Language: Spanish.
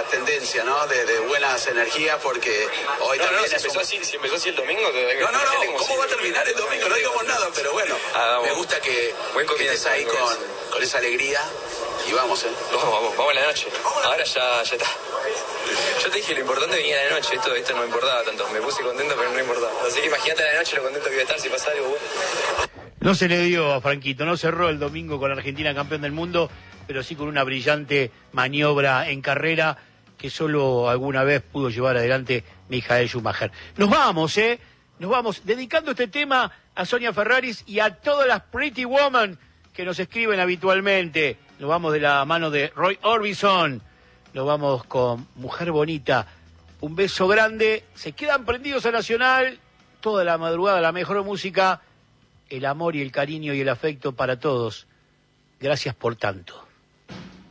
esta tendencia, ¿no? De buenas energías, porque hoy también si empezó así el domingo... No, ¿cómo va a terminar el domingo? No digamos nada, pero bueno, me gusta que estés ahí con esa alegría, y vamos, Vamos a la noche. Ahora ya está. Yo te dije, lo importante venía a la noche, esto no me importaba tanto, me puse contento, pero no me importaba. Así que imagínate a la noche lo contento que iba a estar si pasa algo bueno. No se le dio a Franquito, no cerró el domingo con Argentina campeón del mundo, pero sí con una brillante maniobra en carrera que solo alguna vez pudo llevar adelante Michael Schumacher. Nos vamos, dedicando este tema a Sonia Ferraris y a todas las Pretty Woman que nos escriben habitualmente. Nos vamos de la mano de Roy Orbison, nos vamos con Mujer Bonita. Un beso grande, se quedan prendidos a Nacional, toda la madrugada, la mejor música, el amor y el cariño y el afecto para todos. Gracias por tanto.